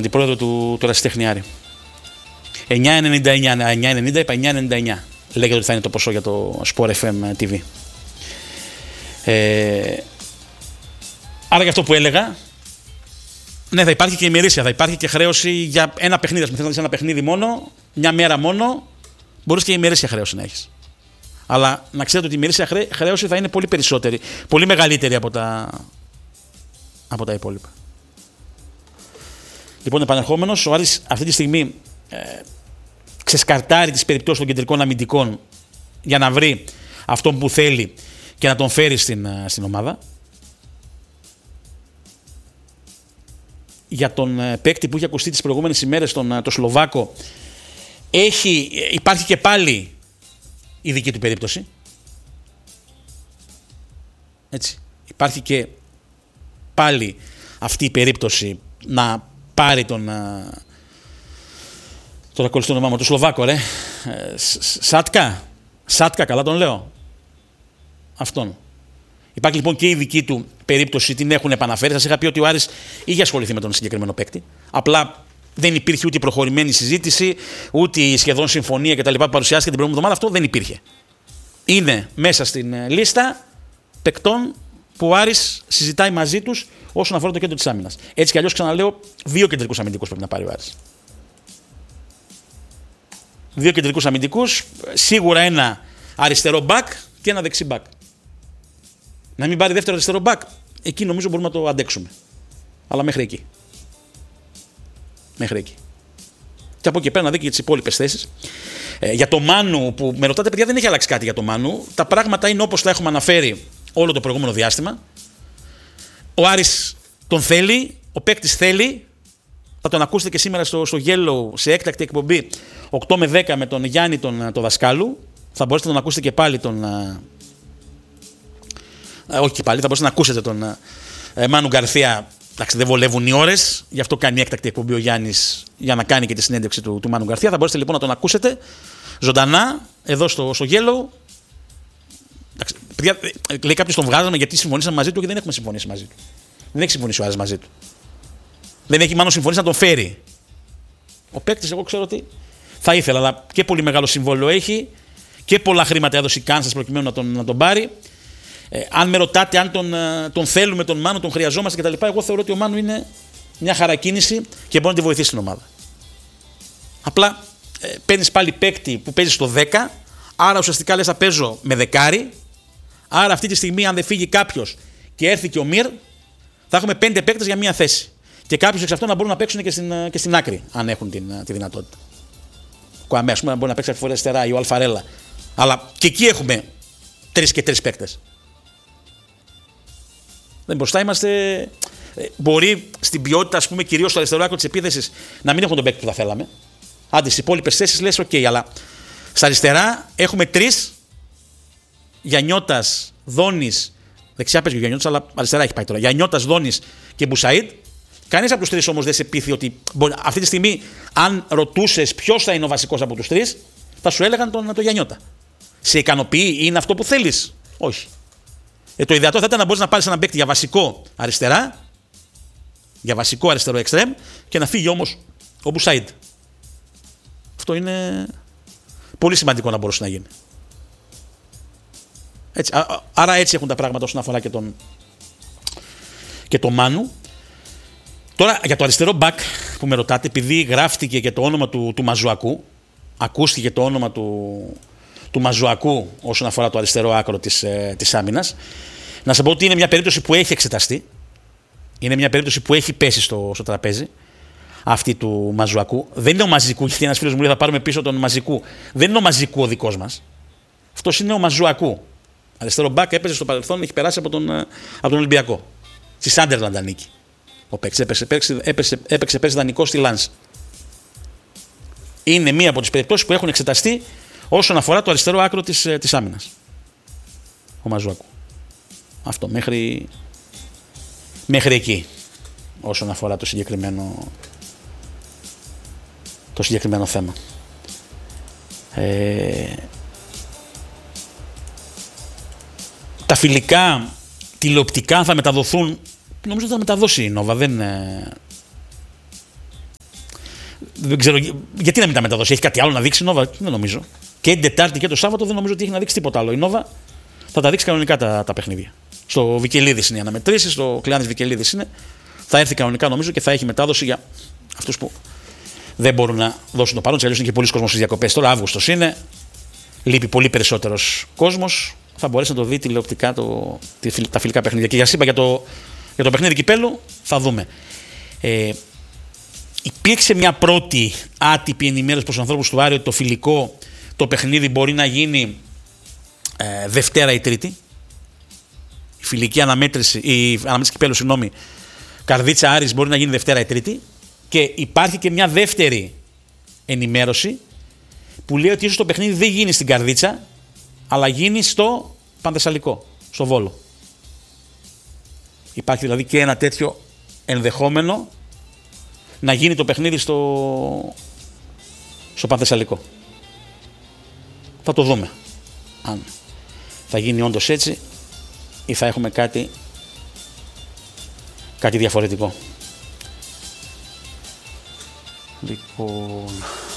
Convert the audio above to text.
αντιπρόεδρο του Ερασιτεχνιάρη. 9,90 είπα 9,99. Λέγεται ότι θα είναι το ποσό για το Sport FM TV. Άρα για αυτό που έλεγα, ναι, θα υπάρχει και ημερήσια, θα υπάρχει και χρέωση για ένα παιχνίδι. Αν θες να δεις ένα παιχνίδι μόνο, μια μέρα μόνο, μπορείς και ημερήσια χρέωση να έχεις. Αλλά να ξέρετε ότι η ημερήσια χρέωση θα είναι πολύ περισσότερη, πολύ μεγαλύτερη από τα υπόλοιπα. Λοιπόν, επανερχόμενος, ο Άρης αυτή τη στιγμή ξεσκαρτάρει τις περιπτώσεις των κεντρικών αμυντικών για να βρει αυτόν που θέλει και να τον φέρει στην ομάδα. Για τον παίκτη που είχε ακουστεί τις προηγούμενες ημέρες, τον Σλοβάκο, υπάρχει και πάλι η δική του περίπτωση. Έτσι. Υπάρχει και πάλι αυτή η περίπτωση να πάρει τον ακολουθούν το όνομα του Σλοβάκο, ρε. Σάτκα, καλά τον λέω. Αυτόν. Υπάρχει λοιπόν και η δική του περίπτωση, την έχουν επαναφέρει. Σας είχα πει ότι ο Άρης είχε ασχοληθεί με τον συγκεκριμένο παίκτη. Απλά δεν υπήρχε ούτε προχωρημένη συζήτηση, ούτε σχεδόν συμφωνία κτλ. Που παρουσιάστηκε την προηγούμενη εβδομάδα. Αυτό δεν υπήρχε. Είναι μέσα στην λίστα παικτών που ο Άρης συζητάει μαζί τους όσον αφορά το κέντρο της άμυνας. Έτσι κι αλλιώς, ξαναλέω, 2 κεντρικούς αμυντικούς πρέπει να πάρει ο Άρης. 2 κεντρικούς αμυντικούς, σίγουρα ένα αριστερό μπακ και ένα δεξί μπακ. Να μην πάρει δεύτερο αριστερό μπακ, εκεί νομίζω μπορούμε να το αντέξουμε. Αλλά μέχρι εκεί. Μέχρι εκεί. Και από εκεί πέρα να δει και τις υπόλοιπες θέσεις. Για το Μάνου που με ρωτάτε, παιδιά, δεν έχει αλλάξει κάτι για το Μάνου. Τα πράγματα είναι όπως τα έχουμε αναφέρει όλο το προηγούμενο διάστημα. Ο Άρης τον θέλει, ο παίκτης θέλει. Θα τον ακούσετε και σήμερα στο Yellow σε έκτακτη εκπομπή 8 με 10 με τον Γιάννη τον Δασκάλου. Θα μπορέσετε να τον ακούσετε και πάλι όχι και πάλι, θα μπορέσετε να ακούσετε τον Μάνου Γκαρθία. Εντάξει, δεν βολεύουν οι ώρες, γι' αυτό κάνει έκτακτη εκπομπή ο Γιάννης για να κάνει και τη συνέντευξη του Μάνου Γκαρθία. Θα μπορέσετε λοιπόν να τον ακούσετε ζωντανά εδώ στο Yellow. Εντάξει, παιδιά, λέει κάποιος τον βγάζαμε γιατί συμφωνήσαμε μαζί του και δεν έχουμε συμφωνήσει μαζί του. Δεν έχει συμφωνήσει ο Άρης μαζί του. Δεν έχει μάλλον συμφωνήσει να τον φέρει. Ο παίκτης, εγώ ξέρω ότι θα ήθελα, αλλά και πολύ μεγάλο συμβόλαιο έχει και πολλά χρήματα έδωσε η Κάνσας προκειμένου να τον πάρει. Αν με ρωτάτε αν τον θέλουμε τον Μάνο, τον χρειαζόμαστε κτλ., εγώ θεωρώ ότι ο Μάνο είναι μια χαρακίνηση και μπορεί να τη βοηθήσει την ομάδα. Απλά παίρνεις πάλι παίκτη που παίζει στο 10, άρα ουσιαστικά λες θα παίζω με δεκάρι. Άρα αυτή τη στιγμή, αν δεν φύγει κάποιος και έρθει και ο Μυρ, θα έχουμε 5 παίκτες για μία θέση. Και κάποιους εξ αυτών να μπορούν να παίξουν και στην άκρη, αν έχουν τη δυνατότητα. Ο Κουαμέ, ας πούμε, να μπορεί να παίξει αυτή φορά αριστερά ή ο Αλφαρέλα. Αλλά και εκεί έχουμε 3 και 3 παίκτες. Δεν μπροστά είμαστε. Μπορεί στην ποιότητα, ας πούμε, κυρίως στο αριστερό άκρο της επίθεσης, να μην έχουν τον παίκτη που θα θέλαμε. Άντε, στις υπόλοιπες θέσεις λες, OK, αλλά στα αριστερά έχουμε 3. Γιαννιώτας, Δόνης. Δεξιά παίζει ο Γιαννιώτας, αλλά αριστερά έχει πάει τώρα. Γιαννιώτας, Δόνης και Μπουσαΐντ. Κανείς από τους 3 όμως δεν σε πείθει ότι αυτή τη στιγμή, αν ρωτούσες ποιος θα είναι ο βασικός από τους 3, θα σου έλεγαν τον Γιαννιώτα. Σε ικανοποιεί, είναι αυτό που θέλεις? Όχι. Το ιδεατό θα ήταν να μπορείς να πάρεις έναν παίκτη για βασικό αριστερά, για βασικό αριστερό εξτρέμ και να φύγει όμως ο Μπουσαΐντ. Αυτό είναι πολύ σημαντικό να μπορούσε να γίνει. Έτσι, άρα έτσι έχουν τα πράγματα όσον αφορά και τον Μάνου. Τώρα για το αριστερό μπακ που με ρωτάτε, επειδή γράφτηκε και το όνομα του Μαζουακού, ακούστηκε το όνομα του Μαζουακού όσον αφορά το αριστερό άκρο της άμυνας, να σας πω ότι είναι μια περίπτωση που έχει εξεταστεί, είναι μια περίπτωση που έχει πέσει στο τραπέζι, αυτή του Μαζουακού. Δεν είναι ο Μαζικού, γιατί ένας φίλος μου λέει θα πάρουμε πίσω τον Μαζικού. Δεν είναι ο Μαζικού ο δικός μας. Αυτός είναι ο Μαζουακού. Αριστερό μπακ, έπαιζε στο παρελθόν, έχει περάσει από τον Ολυμπιακό. Στη Σάντερλαντ ανήκει. Ο παίκτης έπαιξε πέρσι δανεικό στη Λάνς. Είναι μία από τις περιπτώσεις που έχουν εξεταστεί όσον αφορά το αριστερό άκρο της άμυνας. Ο Μαζουακού. Αυτό μέχρι εκεί όσον αφορά το συγκεκριμένο θέμα. Τα φιλικά τηλεοπτικά θα μεταδοθούν. Νομίζω ότι θα μεταδώσει η Νόβα. Δεν ξέρω γιατί να μην τα μεταδώσει. Έχει κάτι άλλο να δείξει η Νόβα? Δεν νομίζω. Και την Τετάρτη και το Σάββατο δεν νομίζω ότι έχει να δείξει τίποτα άλλο. Η Νόβα θα τα δείξει κανονικά τα παιχνίδια. Στο Βικελίδης είναι οι αναμετρήσεις, στο Κλεάνης Βικελίδης είναι. Θα έρθει κανονικά νομίζω και θα έχει μετάδοση για αυτούς που δεν μπορούν να δώσουν το παρόν. Αλλιώς είναι και πολλοί κόσμος στις διακοπές. Τώρα Αύγουστος είναι. Λείπει πολύ περισσότερος κόσμος. Θα μπορέσει να το δει τηλεοπτικά τα φιλικά παιχνίδια. Και για σας είπα για το παιχνίδι κυπέλου θα δούμε. Υπήρξε μια πρώτη άτυπη ενημέρωση προς τους ανθρώπους του Άρη ότι το φιλικό, το παιχνίδι μπορεί να γίνει Δευτέρα ή Τρίτη. Η φιλική αναμέτρηση, η αναμέτρηση κυπέλου, συγγνώμη, Καρδίτσα Άρης μπορεί να γίνει Δευτέρα ή Τρίτη. Και υπάρχει και μια δεύτερη ενημέρωση που λέει ότι ίσως το παιχνίδι δεν γίνει στην Καρδίτσα, αλλά γίνει στο Πανθεσσαλικό, στο Βόλο. Υπάρχει δηλαδή και ένα τέτοιο ενδεχόμενο να γίνει το παιχνίδι στο Πανθεσσαλικό. Θα το δούμε αν θα γίνει όντως έτσι ή θα έχουμε κάτι διαφορετικό. Λοιπόν...